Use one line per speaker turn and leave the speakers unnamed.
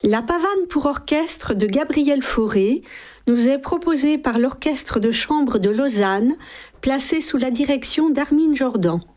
La pavane pour orchestre de Gabriel Fauré nous est proposée par l'Orchestre de chambre de Lausanne, placé sous la direction d'Armin Jordan.